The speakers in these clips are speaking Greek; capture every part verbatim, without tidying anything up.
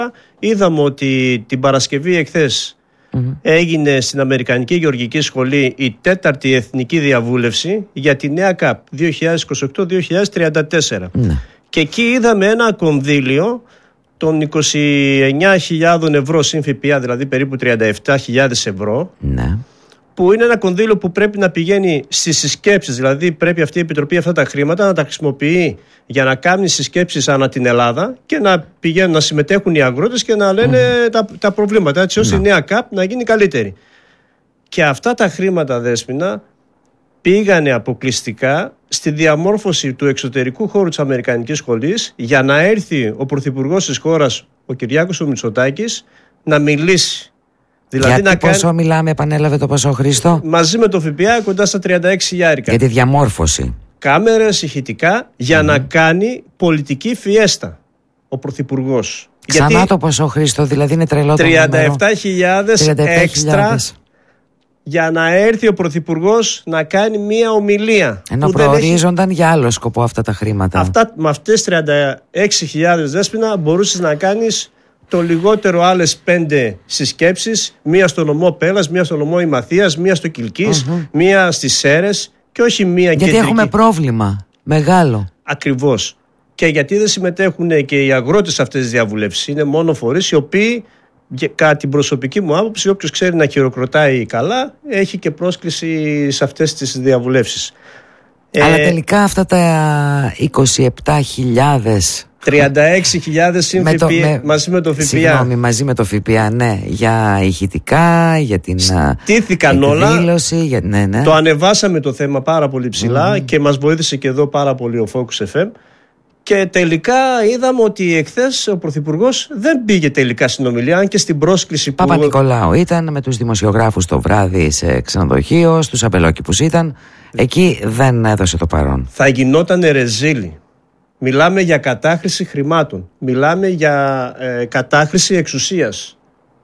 είδαμε ότι την Παρασκευή εχθές mm-hmm. έγινε στην Αμερικανική Γεωργική Σχολή η τέταρτη εθνική διαβούλευση για τη νέα ΚΑΠ δύο χιλιάδες είκοσι οκτώ δύο χιλιάδες τριάντα τέσσερα. Mm-hmm. Και εκεί είδαμε ένα κονδύλιο των είκοσι εννέα χιλιάδες ευρώ συν ΦΠΑ, δηλαδή περίπου τριάντα επτά χιλιάδες ευρώ, ναι. που είναι ένα κονδύλιο που πρέπει να πηγαίνει στις συσκέψεις, δηλαδή πρέπει αυτή η Επιτροπή αυτά τα χρήματα να τα χρησιμοποιεί για να κάνει συσκέψεις ανά την Ελλάδα και να πηγαίνουν να συμμετέχουν οι αγρότες και να λένε mm. τα, τα προβλήματα, έτσι ώστε mm. η νέα ΚΑΠ να γίνει καλύτερη. Και αυτά τα χρήματα, Δέσποινα, πήγανε αποκλειστικά στη διαμόρφωση του εξωτερικού χώρου της Αμερικανικής Σχολής για να έρθει ο Πρωθυπουργός της χώρας, ο Κυριάκος ο Μητσοτάκης, να μιλήσει. Δηλαδή γιατί να πόσο κάνει... μιλάμε, επανέλαβε το ποσό, Χρήστο? Μαζί με το ΦΠΑ κοντά στα τριάντα έξι χιλιάρικα. Για τη διαμόρφωση. Κάμερες, ηχητικά, για mm. να κάνει πολιτική φιέστα ο Πρωθυπουργός. Ξανά γιατί το ποσό, Χρήστο, δηλαδή είναι τρελό το τριάντα επτά χιλιάδες έξτρα για να έρθει ο Πρωθυπουργός να κάνει μία ομιλία. Ενώ προορίζονταν έχει... για άλλο σκοπό αυτά τα χρήματα. Αυτά, με αυτές τις τριάντα έξι χιλιάδες, Δέσποινα, μπορούσες να κάνεις το λιγότερο άλλες πέντε συσκέψεις, μία στο νομό Πέλλας, μία στο νομό Ημαθίας, μία στο Κιλκής, mm-hmm. μία στις Σέρρες και όχι μία γιατί κεντρική. Έχουμε πρόβλημα μεγάλο. Ακριβώς. Και γιατί δεν συμμετέχουν και οι αγρότες σε αυτές τις διαβουλεύσεις. Είναι μόνο φορείς οι οποίοι, κατά την προσωπική μου άποψη, όποιος ξέρει να χειροκροτάει καλά, έχει και πρόσκληση σε αυτές τις διαβουλεύσεις. Αλλά ε, τελικά αυτά τα είκοσι επτά χιλιάδες τριάντα έξι χιλιάδες συν ΦΠΑ, με, μαζί με το ΦΠΑ. Συγγνώμη, μαζί με το ΦΠΑ, ναι. Για ηχητικά, για την στήθηκαν όλα. Για, ναι, ναι. Το ανεβάσαμε το θέμα πάρα πολύ ψηλά mm. και μας βοήθησε και εδώ πάρα πολύ ο Focus εφ εμ. Και τελικά είδαμε ότι εχθές ο Πρωθυπουργός δεν πήγε τελικά στην ομιλία, αν και στην πρόσκληση που... Παπα-Νικολάου ήταν με τους δημοσιογράφους το βράδυ σε ξενοδοχείο, στους αμπελόκηπους ήταν. Εκεί δεν έδωσε το παρόν. Θα γινόταν ρεζίλη. Μιλάμε για κατάχρηση χρημάτων. Μιλάμε για ε, κατάχρηση εξουσίας.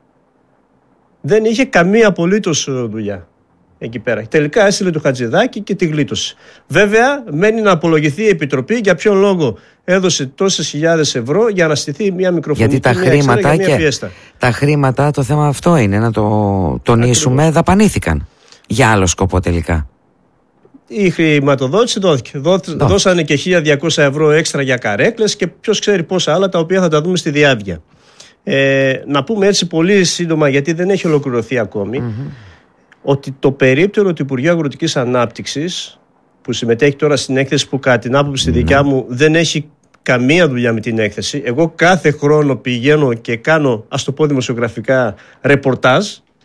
Δεν είχε καμία απολύτως δουλειά εκεί πέρα. Τελικά έστειλε το Χατζηδάκη και τη γλίτωσε. Βέβαια, μένει να απολογηθεί η Επιτροπή για ποιον λόγο έδωσε τόσες χιλιάδες ευρώ για να στηθεί μια μικροφωνική. Γιατί τα χρήματα και φιέστα. Τα χρήματα, το θέμα αυτό είναι να το τονίσουμε, ακριβώς. Δαπανήθηκαν για άλλο σκοπό τελικά. Η χρηματοδότηση δόθηκε. Δώ, δώσανε και χίλια διακόσια ευρώ έξτρα για καρέκλες και ποιος ξέρει πόσα άλλα, τα οποία θα τα δούμε στη διάβγεια. Ε, να πούμε έτσι πολύ σύντομα, γιατί δεν έχει ολοκληρωθεί ακόμη, mm-hmm. ότι το περίπτερο του Υπουργείου Αγροτικής Ανάπτυξης, που συμμετέχει τώρα στην έκθεση, που κατά την άποψη mm-hmm. δικιά μου δεν έχει καμία δουλειά με την έκθεση. Εγώ κάθε χρόνο πηγαίνω και κάνω, ας το πω δημοσιογραφικά, ρεπορτάζ.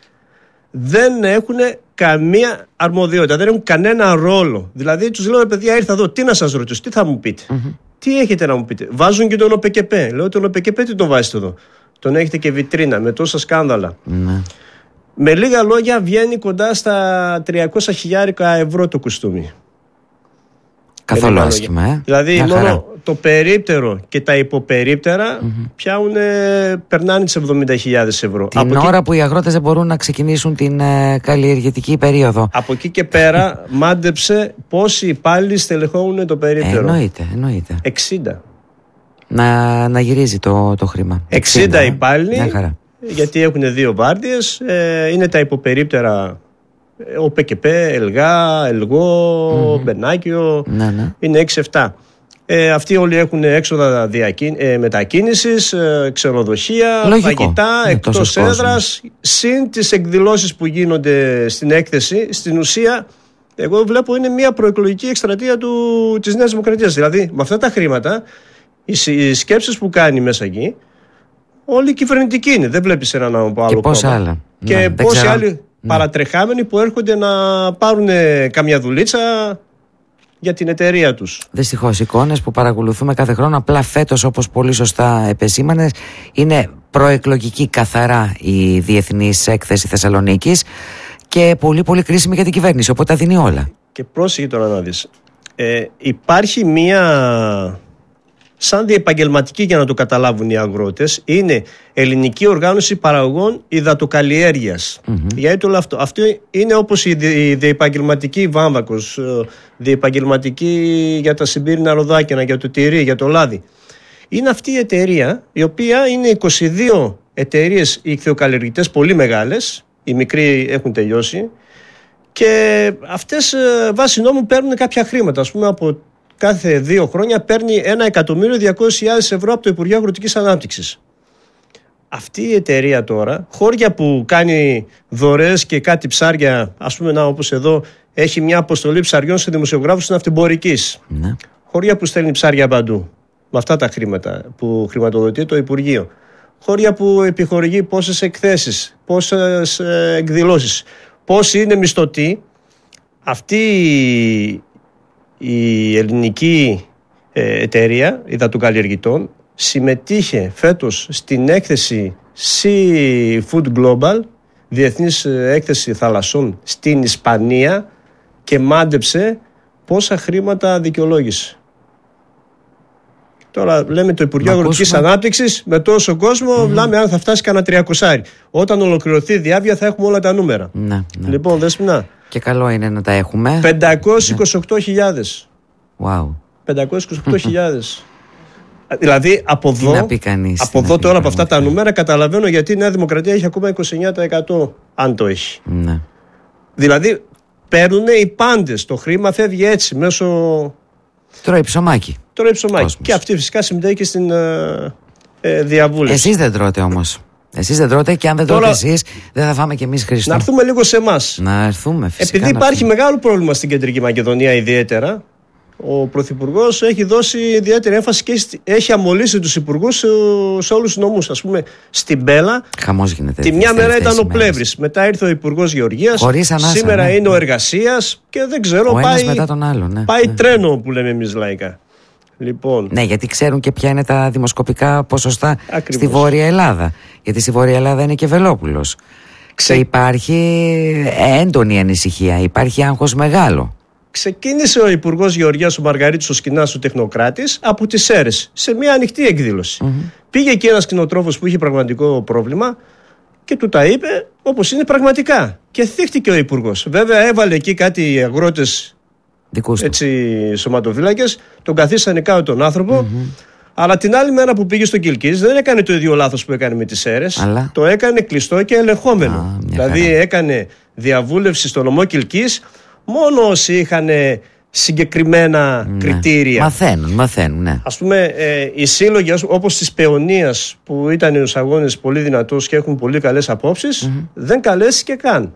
Δεν έχουν καμία αρμοδιότητα, δεν έχουν κανένα ρόλο. Δηλαδή τους λέω, παιδιά, ήρθα εδώ, τι να σας ρωτήσω, τι θα μου πείτε, mm-hmm. τι έχετε να μου πείτε. Βάζουν και τον ΟΠΕΚΕΠΕ. Λέω, τον ΟΠΕΚΕΠΕ τι τον βάζετε εδώ? Τον έχετε και βιτρίνα με τόσα σκάνδαλα. Mm-hmm. Με λίγα λόγια βγαίνει κοντά στα τριακόσια χιλιάρικα ευρώ το κουστούμι. Καθόλου άσχημα, ε. Δηλαδή μόνο χαρά. Το περίπτερο και τα υποπερίπτερα mm-hmm. πιάουν, περνάνε τις εβδομήντα χιλιάδες ευρώ. Την από ώρα εκεί... που οι αγρότες δεν μπορούν να ξεκινήσουν την ε, καλλιεργητική περίοδο. Από εκεί και πέρα μάντεψε πόσοι υπάλληλοι στελεχώνουν το περίπτερο. Ε, εννοείται, εννοείται. εξήντα. Να, να γυρίζει το, το χρήμα. εξήντα, εξήντα υπάλληλοι, γιατί έχουν δύο βάρδιες, ε, είναι τα υποπερίπτερα. Ο ΠΚΠ, ΕΛΓΑ, ΕΛΓΟ, mm-hmm. Μπενάκιο, ναι, ναι. είναι έξι επτά. Ε, αυτοί όλοι έχουν έξοδα διακίν, ε, μετακίνησης, ε, ξενοδοχεία, λογικό. Φαγητά, εκτός έδρας, συν τις εκδηλώσεις που γίνονται στην έκθεση. Στην ουσία, εγώ βλέπω είναι μια προεκλογική εκστρατεία του, της Νέας Δημοκρατίας. Δηλαδή, με αυτά τα χρήματα, οι, οι σκέψεις που κάνει μέσα εκεί, όλοι κυβερνητικοί είναι. Δεν βλέπεις έναν από άλλο κόμμα. Και πόσα άλλα. Και ναι, πόσοι άλλοι... παρατρεχάμενοι που έρχονται να πάρουν καμιά δουλίτσα για την εταιρεία τους. Δυστυχώς, εικόνες που παρακολουθούμε κάθε χρόνο, απλά φέτος, όπως πολύ σωστά επεσήμανες, είναι προεκλογική καθαρά η Διεθνής Έκθεση Θεσσαλονίκης και πολύ πολύ κρίσιμη για την κυβέρνηση, οπότε τα δίνει όλα. Και πρόσεχε τώρα να δεις, ε, υπάρχει μία... σαν διεπαγγελματική, για να το καταλάβουν οι αγρότες, είναι Ελληνική Οργάνωση Παραγωγών Υδατοκαλλιέργειας. Mm-hmm. Γιατί το λέω αυτό. Αυτό είναι όπως η, δι, η διεπαγγελματική βάμβακος, διεπαγγελματική για τα συμπίρινα ροδάκινα, για το τυρί, για το λάδι. είναι αυτή η εταιρεία, η οποία είναι είκοσι δύο εταιρείες ιχθυοκαλλιεργητές πολύ μεγάλες, οι μικροί έχουν τελειώσει, και αυτές βάσει νόμου παίρνουν κάποια χρήματα. Ας πούμε, από κάθε δύο χρόνια παίρνει ένα εκατομμύριο διακόσιες χιλιάδες ευρώ από το Υπουργείο Αγροτικής Ανάπτυξης. Αυτή η εταιρεία τώρα, χώρια που κάνει δωρεές και κάτι ψάρια, ας πούμε, να, όπως εδώ, έχει μια αποστολή ψαριών σε δημοσιογράφους ναυτιμπορικής. Ναι. Χώρια που στέλνει ψάρια παντού, με αυτά τα χρήματα που χρηματοδοτεί το Υπουργείο. Χώρια που επιχορηγεί πόσες εκθέσεις, πόσες ε, εκδηλώσεις, πόσοι είναι μισθωτοί. Αυτή η ελληνική ε, εταιρεία υδατοκαλλιεργητών συμμετείχε φέτος στην έκθεση Seafood Global, διεθνής έκθεση θαλασσών, στην Ισπανία, και μάντεψε πόσα χρήματα δικαιολόγησε. Τώρα λέμε το Υπουργείο Αγροτικής Ανάπτυξης, με τόσο κόσμο, mm-hmm. μιλάμε αν θα φτάσει κανένα τριακοσάρι. Όταν ολοκληρωθεί η διάβια θα έχουμε όλα τα νούμερα. Ναι, ναι. Λοιπόν, Δέσποινα. Και καλό είναι να τα έχουμε. πεντακόσιες είκοσι οκτώ χιλιάδες. Wow. πεντακόσιες είκοσι οκτώ χιλιάδες. Δηλαδή από εδώ, να πει κανείς, από εδώ τώρα από αυτά τα νούμερα καταλαβαίνω γιατί η Νέα Δημοκρατία έχει ακόμα είκοσι εννέα τοις εκατό, αν το έχει. Ναι. Δηλαδή παίρνουν οι πάντες. Το χρήμα φεύγει έτσι μέσω. Τρώει ψωμάκι. Τρώει ψωμάκι. Κόσμος. Και αυτή φυσικά συμμετέχει και στην ε, ε, διαβούλευση. Εσείς δεν τρώτε όμως. Εσείς δεν τρώτε, και αν δεν τρώτε εσείς, δεν θα φάμε κι εμείς, Χρήστο. Να έρθουμε λίγο σε εμάς. Να έρθουμε, φυσικά. Επειδή υπάρχει μεγάλο πρόβλημα στην Κεντρική Μακεδονία, ιδιαίτερα, ο Πρωθυπουργός έχει δώσει ιδιαίτερη έμφαση και έχει αμολύσει τους υπουργούς σε, σε όλους τους νομούς. Ας πούμε, στην Μπέλα, χαμός γίνεται. Τη μια μέρα ήταν ο Πλεύρης, μετά ήρθε ο Υπουργός Γεωργίας, σήμερα ναι, είναι ο Εργασίας και δεν ξέρω, ο πάει, μετά τον άλλο, ναι, πάει ναι. τρένο που λέμε εμείς λαϊκά. Λοιπόν. Ναι, γιατί ξέρουν και ποια είναι τα δημοσκοπικά ποσοστά. Ακριβώς. Στη Βόρεια Ελλάδα. Γιατί στη Βόρεια Ελλάδα είναι και Βελόπουλος. Ξε... Και υπάρχει έντονη ανησυχία, υπάρχει άγχος μεγάλο. Ξεκίνησε ο Υπουργός Γεωργίας, ο Μαργαρίτης ο Σκινάς, ο τεχνοκράτης, από τις Σέρρες, σε μια ανοιχτή εκδήλωση. Mm-hmm. Πήγε εκεί ένας κτηνοτρόφος που είχε πραγματικό πρόβλημα και του τα είπε όπως είναι πραγματικά. Και θύχτηκε ο Υπουργός. Βέβαια έβαλε εκεί κάτι αγρότες, έτσι, σωματοφύλακες, τον καθίσανε κάτω τον άνθρωπο. Mm-hmm. Αλλά την άλλη μέρα που πήγε στο Κιλκής δεν έκανε το ίδιο λάθος που έκανε με τις Σέρρες. Αλλά... το έκανε κλειστό και ελεγχόμενο. Α, δηλαδή χαρά. Έκανε διαβούλευση στο νομό Κιλκής μόνο όσοι είχαν συγκεκριμένα ναι. κριτήρια. Μαθαίνουν, μαθαίνουν, ναι. Ας πούμε, ε, οι σύλλογοι όπως της Παιωνίας, που ήταν στους αγώνες πολύ δυνατός και έχουν πολύ καλές απόψεις, mm-hmm. δεν καλέστηκε καν.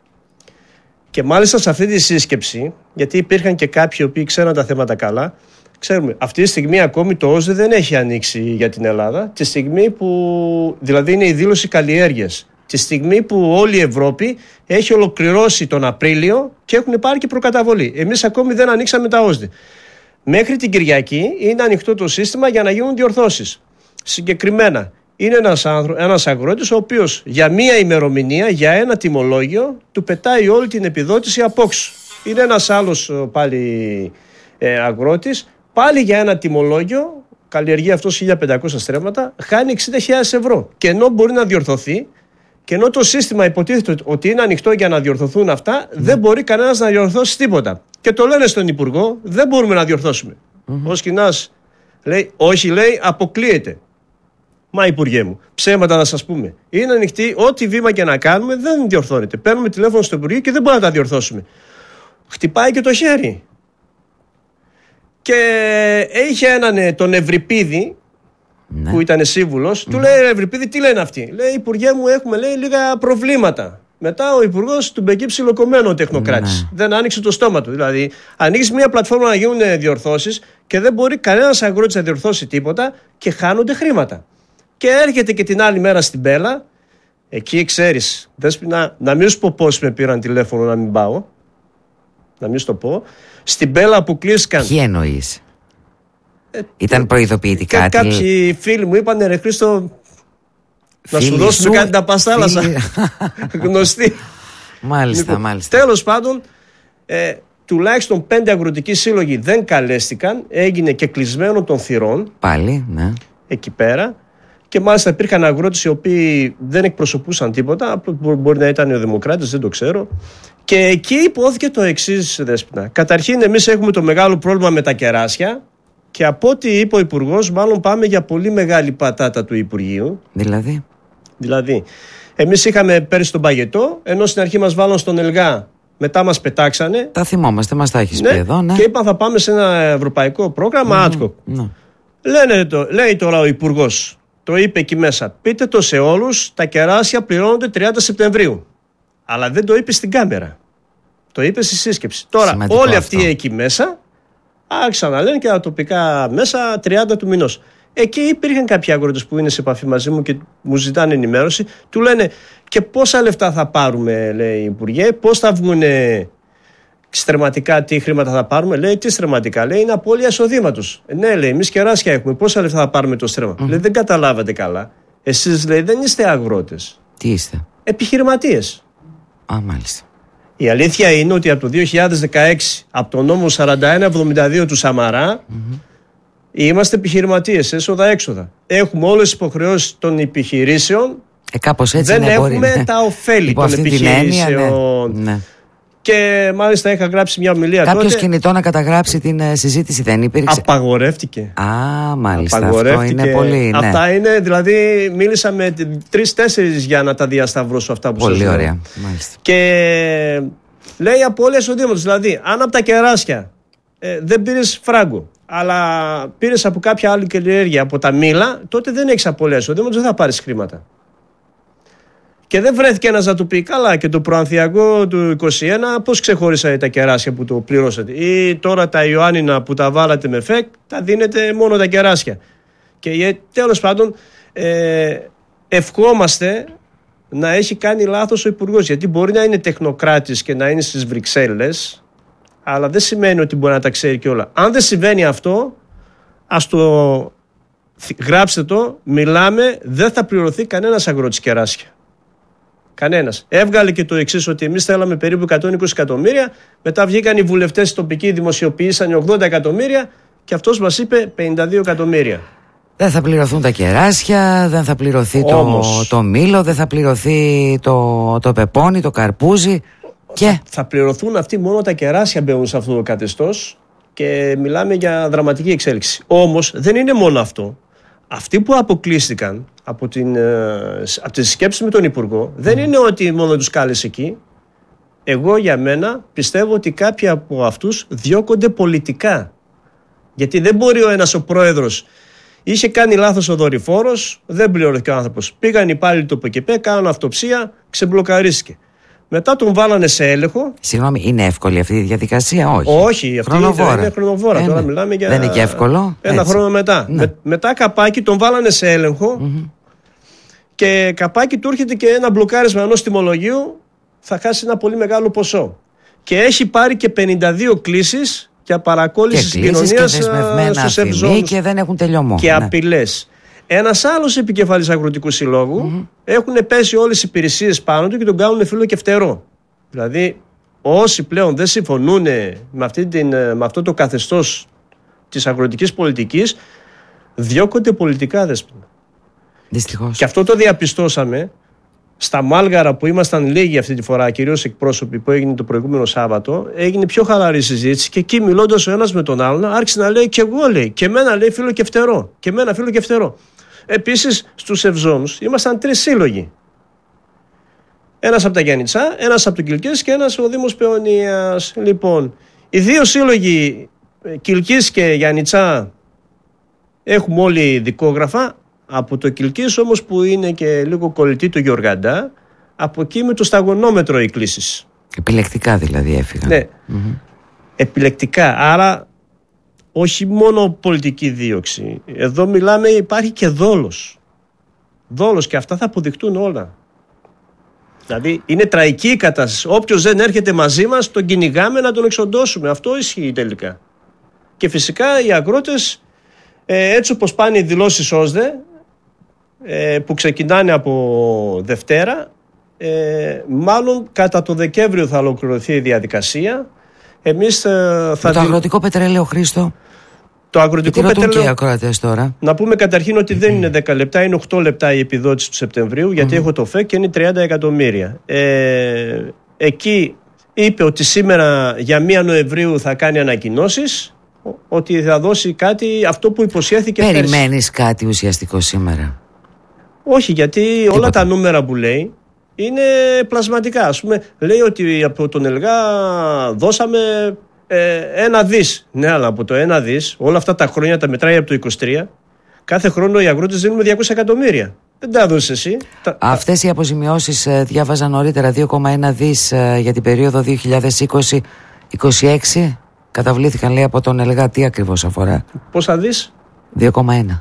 Και μάλιστα σε αυτή τη σύσκεψη, γιατί υπήρχαν και κάποιοι που ξέραν τα θέματα καλά, ξέρουμε, αυτή τη στιγμή ακόμη το ΟΣΔΕ δεν έχει ανοίξει για την Ελλάδα, τη στιγμή που, δηλαδή είναι η δήλωση καλλιέργειας, τη στιγμή που όλη η Ευρώπη έχει ολοκληρώσει τον Απρίλιο και έχουν πάρει και προκαταβολή. Εμείς ακόμη δεν ανοίξαμε τα ΟΣΔΕ. Μέχρι την Κυριακή είναι ανοιχτό το σύστημα για να γίνουν διορθώσεις. Συγκεκριμένα, είναι ένας, άνθρω... ένας αγρότης ο οποίος για μία ημερομηνία, για ένα τιμολόγιο, του πετάει όλη την επιδότηση απόξω. Είναι ένας άλλος πάλι ε, αγρότης, πάλι για ένα τιμολόγιο, καλλιεργεί αυτός χίλια πεντακόσια στρέμματα, χάνει εξήντα χιλιάδες ευρώ. Και ενώ μπορεί να διορθωθεί, και ενώ το σύστημα υποτίθεται ότι είναι ανοιχτό για να διορθωθούν αυτά, mm. δεν μπορεί κανένας να διορθώσει τίποτα. Και το λένε στον Υπουργό, δεν μπορούμε να διορθώσουμε. Mm-hmm. Ο Σκινάς λέει, όχι, λέει, αποκλείεται. Μα Υπουργέ μου, ψέματα να σας πούμε. Είναι ανοιχτή, ό,τι βήμα και να κάνουμε δεν διορθώνεται. Παίρνουμε τηλέφωνο στο Υπουργείο και δεν μπορούμε να τα διορθώσουμε. Χτυπάει και το χέρι. Και είχε έναν τον Ευρυπίδη, ναι. που ήταν σύμβουλος, mm. του λέει Ευρυπίδη, τι λένε αυτοί. Λέει, Υπουργέ μου, έχουμε λέει, λίγα προβλήματα. Μετά ο Υπουργός του μπεκεί ψιλοκομμένο ο τεχνοκράτης. Ναι. Δεν άνοιξε το στόμα του. Δηλαδή, ανοίξει μια πλατφόρμα να γίνουν διορθώσεις και δεν μπορεί κανένας αγρότης να διορθώσει τίποτα και χάνονται χρήματα. Και έρχεται και την άλλη μέρα στην Μπέλα, εκεί ξέρεις, Δέσποινα, να μην σου πω πώς με πήραν τηλέφωνο να μην πάω. Να μην σου το πω. Στην Μπέλα αποκλείστηκαν. Ποιοι εννοείς? Ε, Ήταν προειδοποιητικά. Και κάποιοι φίλοι μου είπαν, ρε Χρήστο, να σου δώσουμε κάτι να πας θάλασσα. Γνωστή. Μάλιστα, λοιπόν, μάλιστα. Τέλος πάντων, ε, τουλάχιστον πέντε αγροτικοί σύλλογοι δεν καλέστηκαν. Έγινε και κλεισμένο των θυρών. Πάλι, ναι. Εκεί πέρα. Και μάλιστα υπήρχαν αγρότες οι οποίοι δεν εκπροσωπούσαν τίποτα. Μπορεί να ήταν οι Δημοκράτες, δεν το ξέρω. Και εκεί υπόθηκε το εξής, Δέσποινα. Καταρχήν, εμείς έχουμε το μεγάλο πρόβλημα με τα κεράσια. Και από ό,τι είπε ο Υπουργός, μάλλον πάμε για πολύ μεγάλη πατάτα του Υπουργείου. Δηλαδή. Δηλαδή, εμείς είχαμε πέρυσι τον παγετό, ενώ στην αρχή μας βάλαν στον ΕΛΓΑ, μετά μας πετάξανε. Τα θυμόμαστε, μας τα έχεις ναι, πει εδώ. Ναι. Και είπαν θα πάμε σε ένα ευρωπαϊκό πρόγραμμα mm, ad hoc. Mm. Λένε το, λέει τώρα ο Υπουργός, το είπε εκεί μέσα, πείτε το σε όλους, τα κεράσια πληρώνονται τριάντα Σεπτεμβρίου. Αλλά δεν το είπε στην κάμερα. Το είπε στη σύσκεψη. Τώρα σημαντικό όλοι αυτό. αυτοί εκεί μέσα άρχισαν να λένε και τα τοπικά μέσα τριάντα του μηνός. Εκεί υπήρχαν κάποιοι αγρότες που είναι σε επαφή μαζί μου και μου ζητάνε ενημέρωση. Του λένε και πόσα λεφτά θα πάρουμε, λέει η Υπουργέ, πώς θα βγουν στρεματικά, τι χρήματα θα πάρουμε. Λέει τι στρεματικά, λέει είναι απώλεια εισοδήματος. Ναι, λέει εμείς κεράσια έχουμε, πόσα λεφτά θα πάρουμε το στρέμμα. Mm-hmm. Λέει δεν καταλάβατε καλά. Εσείς λέει δεν είστε αγρότες. Τι είστε? Επιχειρηματίες. Α, μάλιστα. Η αλήθεια είναι ότι από το δύο χιλιάδες δεκαέξι, από τον νόμο σαράντα ένα εβδομήντα δύο του Σαμαρά, mm-hmm. είμαστε επιχειρηματίες, έσοδα-έξοδα. Έχουμε όλες τις υποχρεώσεις των επιχειρήσεων. Ε, κάπως έτσι δεν ναι, έχουμε μπορεί, τα ωφέλη υπό των επιχειρήσεων. Έννοια, ναι, ναι. Και μάλιστα είχα γράψει μια ομιλία τότε. Κάποιος κινητό να καταγράψει την uh, συζήτηση δεν υπήρξε? Απαγορεύτηκε. Α, μάλιστα. Απαγορεύτηκε. Αυτό είναι πολύ. Ναι. Αυτά είναι, δηλαδή μίλησα με τρεις-τέσσερις για να τα διασταυρώσω αυτά που πολύ σας ωραία. λέω. Μάλιστα. Και λέει απώλεια εισοδήματος. Δηλαδή, αν από τα κεράσια ε, δεν πήρες φράγκο, αλλά πήρες από κάποια άλλη καλλιέργεια, από τα μήλα, τότε δεν έχεις απώλεια εισοδήματος, δεν θα πάρεις χρήματα. Και δεν βρέθηκε ένας να του πει καλά και το προανθιακό του είκοσι ένα πώς ξεχώρισα τα κεράσια που το πληρώσατε, ή τώρα τα Ιωάννινα που τα βάλατε με φεκ τα δίνετε μόνο τα κεράσια. Και τέλος πάντων ε, ευχόμαστε να έχει κάνει λάθος ο Υπουργός, γιατί μπορεί να είναι τεχνοκράτης και να είναι στις Βρυξέλλες, αλλά δεν σημαίνει ότι μπορεί να τα ξέρει και όλα. Αν δεν συμβαίνει αυτό, ας το γράψτε το, μιλάμε, δεν θα πληρωθεί κανένας αγρότης κεράσια. Κανένας. Έβγαλε και το εξής, ότι εμείς θέλαμε περίπου εκατόν είκοσι εκατομμύρια, μετά βγήκαν οι βουλευτές τοπικοί, δημοσιοποιήσαν ογδόντα εκατομμύρια και αυτός μας είπε πενήντα δύο εκατομμύρια. Δεν θα πληρωθούν τα κεράσια, δεν θα πληρωθεί το, το μήλο, δεν θα πληρωθεί το, το πεπόνι, το καρπούζι. Και... Θα, θα πληρωθούν αυτοί, μόνο τα κεράσια μπαίνουν σε αυτό το καθεστώς και μιλάμε για δραματική εξέλιξη. Όμως δεν είναι μόνο αυτό. Αυτοί που αποκλείστηκαν από, την, από τις σκέψεις με τον Υπουργό, mm. δεν είναι ότι μόνο τους κάλεσε εκεί. Εγώ για μένα πιστεύω ότι κάποιοι από αυτούς διώκονται πολιτικά. Γιατί δεν μπορεί ο ένας ο πρόεδρος, είχε κάνει λάθος ο δορυφόρος, δεν πληρώθηκε ο άνθρωπος. Πήγαν οι υπάλληλοι του ΠΚΠ, κάνουν αυτοψία, ξεμπλοκαρίστηκε. Μετά τον βάλανε σε έλεγχο. Συγγνώμη, είναι εύκολη αυτή η διαδικασία? Όχι. Όχι, αυτή χρονοβόρα. είναι χρονοβόρα. Ε, Τώρα μιλάμε για. Δεν είναι και εύκολο. Ένα έτσι. χρόνο μετά. Ναι. Με, μετά καπάκι τον βάλανε σε έλεγχο mm-hmm. και καπάκι του έρχεται και ένα μπλοκάρισμα ενός τιμολογίου, θα χάσει ένα πολύ μεγάλο ποσό. Και έχει πάρει και πενήντα δύο κλήσεις για παρακόλληση της κοινωνίας στους ευζώνους. Και δεν έχουν τελειωμό. Και ναι. απειλές. Ένας άλλος επικεφαλής αγροτικού συλλόγου mm-hmm. έχουν πέσει όλες οι υπηρεσίες πάνω του και τον κάνουν φίλο και φτερό. Δηλαδή, όσοι πλέον δεν συμφωνούν με, αυτή την, με αυτό το καθεστώς της αγροτικής πολιτικής, διώκονται πολιτικά, Δέσποινα. Δυστυχώς. Και αυτό το διαπιστώσαμε στα Μάλγαρα που ήμασταν λίγοι αυτή τη φορά, κυρίως εκπρόσωποι, που έγινε το προηγούμενο Σάββατο. Έγινε πιο χαλαρή συζήτηση και εκεί, μιλώντας ο ένας με τον άλλον, άρχισε να λέει και εγώ, λέει, και εμένα, λέει, φίλο και φτερό. Και εμένα, φίλο και φτερό. Επίσης, στους Ευζώνους ήμασταν τρεις σύλλογοι. Ένας από τα Γιάννητσά, ένας από τον Κιλκής και ένας ο Δήμος Παιωνίας. Λοιπόν, οι δύο σύλλογοι, Κιλκής και Γιάννητσά, έχουμε όλοι δικόγραφα. Από το Κιλκής όμως, που είναι και λίγο κολλητή του Γιοργαντά, από εκεί με το σταγονόμετρο οι κλήσεις. Επιλεκτικά δηλαδή έφυγαν. Ναι, mm-hmm. επιλεκτικά. Άρα όχι μόνο πολιτική δίωξη. Εδώ μιλάμε, υπάρχει και δόλος. Δόλος, και αυτά θα αποδειχτούν όλα. Δηλαδή είναι τραγική η κατάσταση. Όποιος δεν έρχεται μαζί μας, τον κυνηγάμε να τον εξοντώσουμε. Αυτό ισχύει τελικά. Και φυσικά οι αγρότες, ε, έτσι όπως πάνε οι δηλώσεις ΩΣΔΕ, ε, που ξεκινάνε από Δευτέρα, ε, μάλλον κατά το Δεκέμβριο θα ολοκληρωθεί η διαδικασία. Εμείς ε, θα... Το αγροτικό πετρέλαιο, Χρήστο. Το αγροτικό πετρέλαιο. Και ακροατές τώρα. Να πούμε καταρχήν ότι δεν είναι δέκα λεπτά, είναι οκτώ λεπτά η επιδότηση του Σεπτεμβρίου, γιατί mm. έχω το ΦΕΚ και είναι τριάντα εκατομμύρια. Ε, εκεί είπε ότι σήμερα για πρώτη Νοεμβρίου θα κάνει ανακοινώσεις. ότι θα δώσει κάτι, αυτό που υποσχέθηκε πέρσι. Περιμένεις κάτι ουσιαστικό σήμερα? Όχι, γιατί Τίποτα. Όλα τα νούμερα που λέει είναι πλασματικά. Ας πούμε, λέει ότι από τον ΕΛΓΑ δώσαμε ε, ένα δις. Ναι, αλλά από το ένα δις, όλα αυτά τα χρόνια τα μετράει από το είκοσι τρία. Κάθε χρόνο οι αγρότες δίνουμε διακόσια εκατομμύρια. Δεν τα έδωσες εσύ. Αυτές οι αποζημιώσεις ε, διάβαζα νωρίτερα, δύο κόμμα ένα δις ε, για την περίοδο δύο χιλιάδες είκοσι είκοσι έξι. Καταβλήθηκαν, λέει, από τον ΕΛΓΑ. Τι ακριβώς αφορά? Πόσα δις? δύο κόμμα ένα.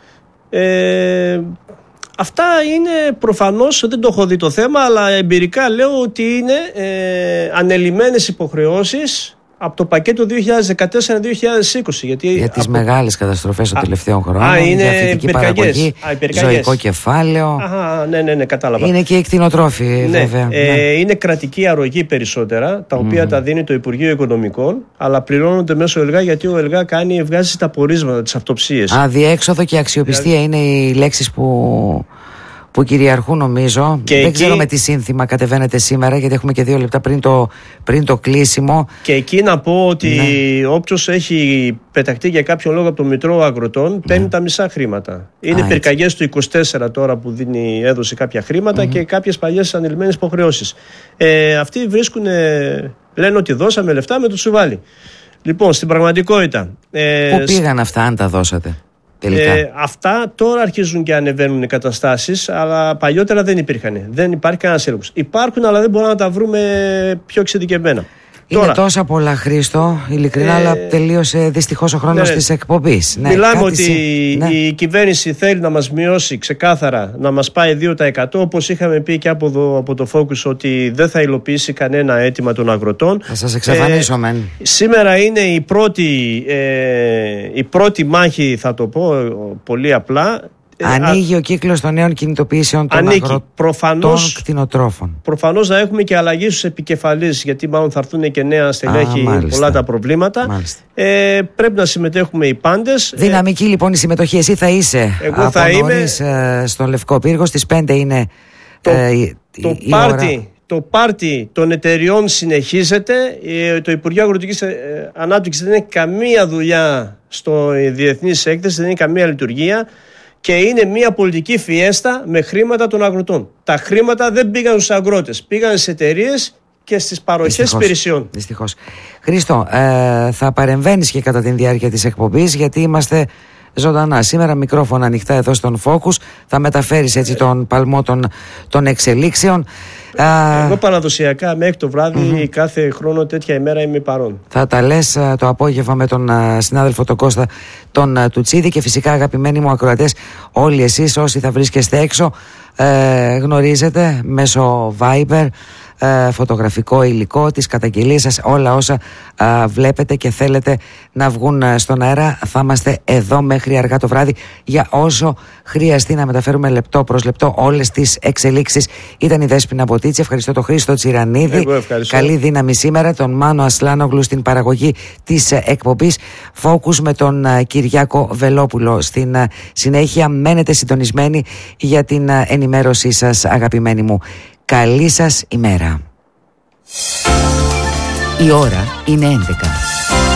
Ε, αυτά είναι προφανώς, δεν το έχω δει το θέμα, αλλά εμπειρικά λέω ότι είναι ε, ανελημμένες υποχρεώσεις από το πακέτο δύο χιλιάδες δεκατέσσερα δύο χιλιάδες είκοσι. Γιατί για τις από... μεγάλες καταστροφές των τελευταίων χρόνων. Α, είναι για φυτική παραγωγή, α, ζωικό κεφάλαιο. Αχα, ναι, ναι, ναι, κατάλαβα. Είναι και οι κτηνοτρόφοι, ναι, βέβαια. Ε, ναι. Είναι κρατική αρρωγή περισσότερα, τα οποία mm-hmm. τα δίνει το Υπουργείο Οικονομικών, αλλά πληρώνονται μέσω ΕΛΓΑ, γιατί ο ΕΛΓΑ κάνει, βγάζει τα πορίσματα, τις αυτοψίες. Α, διέξοδο και αξιοπιστία δηλαδή... είναι οι λέξεις που... που κυριαρχούν, νομίζω. Και δεν εκεί... ξέρω με τι σύνθημα κατεβαίνετε σήμερα, γιατί έχουμε και δύο λεπτά πριν το, πριν το κλείσιμο. Και εκεί να πω ότι ναι. όποιος έχει πεταχτεί για κάποιο λόγο από το Μητρό Αγροτών παίρνει ναι. τα μισά χρήματα. Είναι πυρκαγιές του είκοσι τέσσερα τώρα που δίνει, έδωσε κάποια χρήματα mm-hmm. και κάποιες παλιές ανελημμένες υποχρεώσεις. Ε, αυτοί βρίσκουν, λένε ότι δώσαμε λεφτά με το τσουβάλι. Λοιπόν, στην πραγματικότητα. Ε, Πού πήγαν αυτά, αν τα δώσατε? Ε, αυτά τώρα αρχίζουν και ανεβαίνουν οι καταστάσεις, αλλά παλιότερα δεν υπήρχαν. Δεν υπάρχει κανένας έλεγχος. Υπάρχουν, αλλά δεν μπορούμε να τα βρούμε πιο εξειδικευμένα. Είναι τώρα, τόσα πολλά, Χρήστο, ειλικρινά, ε, αλλά τελείωσε δυστυχώς ο χρόνος ναι, της εκπομπής. Ναι, μιλάμε ότι συ... ναι. η κυβέρνηση θέλει να μας μειώσει ξεκάθαρα, να μας πάει δύο τοις εκατό, όπως είχαμε πει και από, το, από το Focus, ότι δεν θα υλοποιήσει κανένα αίτημα των αγροτών. Θα σας εξαφανίσω, ε, μεν. Σήμερα είναι η πρώτη, ε, η πρώτη μάχη, θα το πω πολύ απλά. Ανοίγει ο κύκλος των νέων κινητοποιήσεων των αγροτών κτηνοτρόφων. Προφανώς να έχουμε και αλλαγή στους επικεφαλείς, γιατί μάλλον θα έρθουν και νέα στελέχη, πολλά τα προβλήματα. Ε, πρέπει να συμμετέχουμε οι πάντες. Δυναμική λοιπόν η συμμετοχή. Εσύ θα είσαι Εγώ από θα νωρίς είμαι... στον Λευκό Πύργο. Στις πέντε είναι το, ε, η, το η πάρτι. ώρα. Το πάρτι των εταιριών συνεχίζεται. Το Υπουργείο Αγροτικής Ανάπτυξης δεν έχει καμία δουλειά στο διεθνής έκθεση, δεν έχει καμία λειτουργία. Και είναι μια πολιτική φιέστα με χρήματα των αγροτών. Τα χρήματα δεν πήγαν στους αγρότες, πήγαν στις εταιρείες και στις παροχές υπηρεσιών. Δυστυχώς. Χρήστο, ε, θα παρεμβαίνεις και κατά τη διάρκεια της εκπομπής, γιατί είμαστε ζωντανά σήμερα, μικρόφωνα ανοιχτά εδώ στον Focus. Θα μεταφέρεις έτσι τον παλμό των, των εξελίξεων. Εγώ παραδοσιακά μέχρι το βράδυ mm-hmm. κάθε χρόνο τέτοια ημέρα είμαι παρόν. Θα τα λες το απόγευμα με τον συνάδελφο τον Κώστα τον Τουτσίδη, και φυσικά αγαπημένοι μου ακροατές, όλοι εσείς όσοι θα βρίσκεστε έξω, ε, γνωρίζετε μέσω Viber φωτογραφικό υλικό, τις καταγγελίες σας, όλα όσα α, βλέπετε και θέλετε να βγουν α, στον αέρα. Θα είμαστε εδώ μέχρι αργά το βράδυ για όσο χρειαστεί να μεταφέρουμε λεπτό προς λεπτό όλες τις εξελίξεις. Ήταν η Δέσποινα Μποτίτση. Ευχαριστώ τον Χρήστο Τσιρανίδη. Καλή δύναμη σήμερα. Τον Μάνο Ασλάνογλου στην παραγωγή της εκπομπής. Focus με τον α, Κυριάκο Βελόπουλο στην α, συνέχεια. Μένετε συντονισμένοι για την α, ενημέρωσή σας, αγαπημένοι μου. Καλή σας ημέρα. Η ώρα είναι έντεκα.